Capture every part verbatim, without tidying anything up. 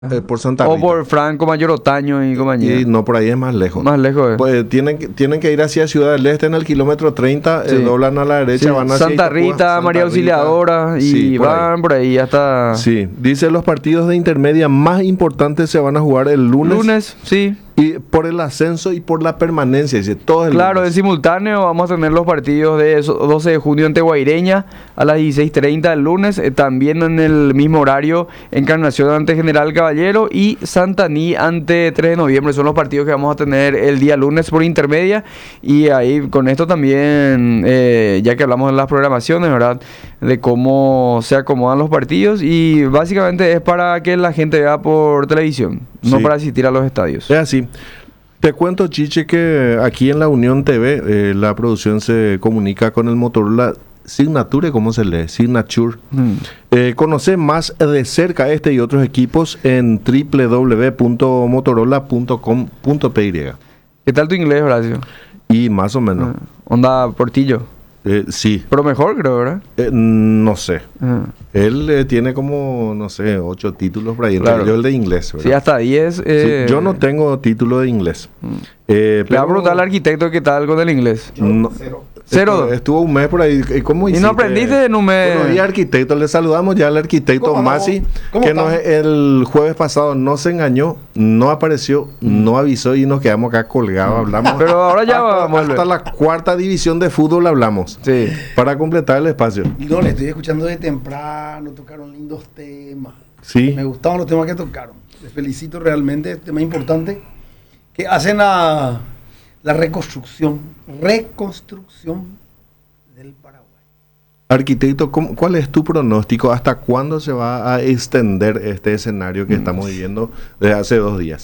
Eh, por Santa O Rita. por Franco Mayor Otaño y compañía. Y no, por ahí es más lejos. Más lejos. eh. Pues tienen, que- tienen que ir hacia Ciudad del Este en el kilómetro treinta, Sí. eh, doblan a la derecha, Sí, van hacia Santa Itapúa, Rita, Santa María Rita. Auxiliadora y Sí, por ahí. van por ahí hasta Sí, dice los partidos de intermedia más importantes se van a jugar el lunes, lunes, sí. y por el ascenso y por la permanencia, dice todo el Claro, en lunes. simultáneo vamos a tener los partidos de eso- doce de junio ante Guaireña a las dieciséis treinta el lunes, eh, también en el mismo horario Encarnación ante General Caballero y Santaní ante tres de noviembre, son los partidos que vamos a tener el día lunes por intermedia. Y ahí con esto también, eh, ya que hablamos de las programaciones, ¿verdad? De cómo se acomodan los partidos, y básicamente es para que la gente vea por televisión, no Sí. para asistir a los estadios. Es así. Te cuento, Chiche, que aquí en la Unión T V eh, la producción se comunica con el Motorola Signature, ¿cómo se lee? Signature. Mm. Eh, conoce más de cerca este y otros equipos en w w w punto motorola punto com punto p y. ¿Qué tal tu inglés, Horacio? Y más o menos. Ah, onda Portillo. Eh, sí. Pero mejor, creo, ¿verdad? Eh, no sé. Ah. Él eh, tiene como, no sé, ocho títulos por ahí. Claro. Yo el de inglés, ¿verdad? Sí, hasta diez. Sí, Eh, yo no tengo título de inglés. Mm. Eh, Le voy pero- a preguntar al arquitecto qué tal con el inglés. No. Cero. Estuvo, estuvo un mes por ahí. ¿Y ¿Cómo ¿Y hiciste? no aprendiste en un mes? Bueno, y arquitecto, le saludamos ya al arquitecto ¿Cómo no? Masi, ¿Cómo que nos, están? el jueves pasado no se engañó, no apareció, no avisó y nos quedamos acá colgados, hablamos. Pero ahora ya hasta, vamos a hasta volver. la cuarta división de fútbol hablamos, Sí. para completar el espacio. No, le estoy escuchando de temprano, tocaron lindos temas. Sí, Me gustaban los temas que tocaron. Les felicito realmente, tema importante, que hacen la, la reconstrucción, reconstrucción del Paraguay. arquitecto, ¿cómo- ¿cuál es tu pronóstico? ¿Hasta cuándo se va a extender este escenario Mm. que estamos viviendo desde hace dos días?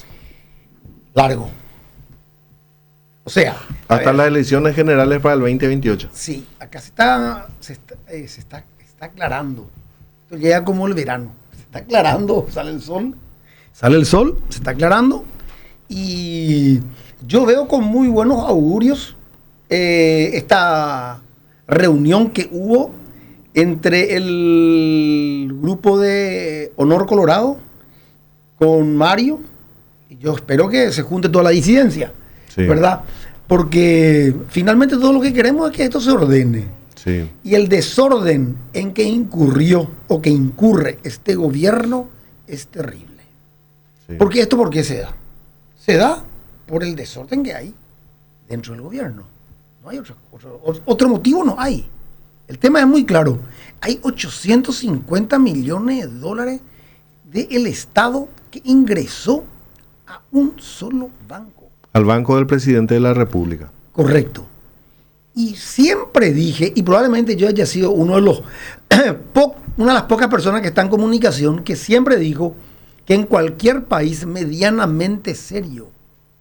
Largo. O sea, a Hasta ver, las elecciones generales para el veinte veintiocho. sí, acá se está, se está, eh, se está, está aclarando. Esto llega como el verano. Se está aclarando, sale el sol. Sale el sol, se está aclarando. Y yo veo con muy buenos augurios eh, esta reunión que hubo entre el grupo de Honor Colorado con Mario. Y yo espero que se junte toda la disidencia. Sí. ¿Verdad? Porque finalmente todo lo que queremos es que esto se ordene. Sí. Y el desorden en que incurrió o que incurre este gobierno es terrible. Sí. Porque esto, ¿por qué se da? Se da por el desorden que hay dentro del gobierno. No hay otro, otro, otro motivo, no hay. El tema es muy claro. Hay ochocientos cincuenta millones de dólares del Estado que ingresó a un solo banco. Al Banco del Presidente de la República. Correcto. Y siempre dije, y probablemente yo haya sido uno de los po- una de las pocas personas que está en comunicación, que siempre dijo que en cualquier país medianamente serio,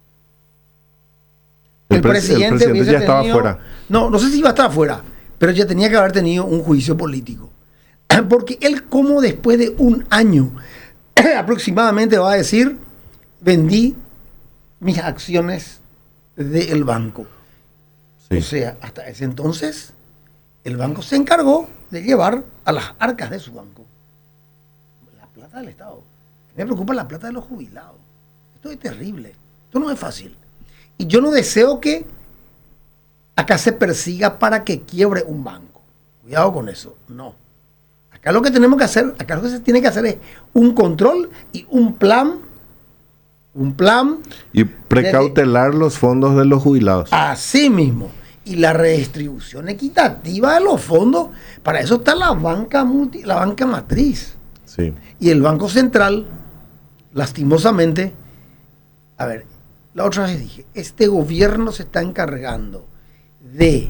El pres- el presidente hubiese ya estaba tenido- fuera. No, no sé si iba a estar afuera, pero ya tenía que haber tenido un juicio político. Porque él, como después de un año aproximadamente, va a decir, vendí mis acciones del banco. Sí. O sea, hasta ese entonces, el banco se encargó de llevar a las arcas de su banco la plata del Estado. Me preocupa la plata de los jubilados. Esto es terrible. Esto no es fácil. Y yo no deseo que acá se persiga para que quiebre un banco. Cuidado con eso. No. Acá lo que tenemos que hacer, acá lo que se tiene que hacer es un control y un plan, un plan Y precautelar los fondos de los jubilados. así mismo. Y la redistribución equitativa de los fondos, para eso está la banca multi, la banca matriz. Sí. Y el Banco Central, lastimosamente, a ver, la otra vez dije, este gobierno se está encargando de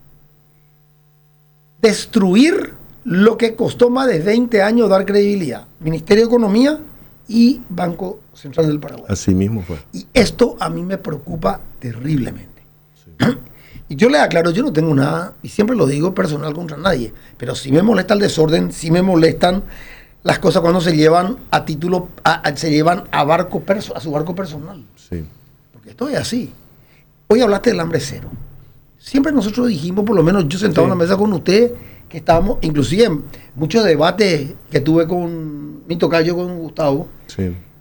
destruir lo que costó más de veinte años dar credibilidad. Ministerio de Economía y Banco Central del Paraguay. Así mismo fue. Y esto a mí me preocupa terriblemente. Y yo le aclaro, yo no tengo nada, y siempre lo digo, personal contra nadie, pero sí me molesta el desorden, sí me molestan las cosas cuando se llevan a título, a- a- se llevan a barco perso- a su barco personal. Sí. Porque esto es así. Hoy hablaste del hambre cero. Siempre nosotros dijimos, por lo menos yo sentado Sí. en la mesa con usted, que estábamos, inclusive en muchos debates que tuve con mi tocayo, con Gustavo, Sí.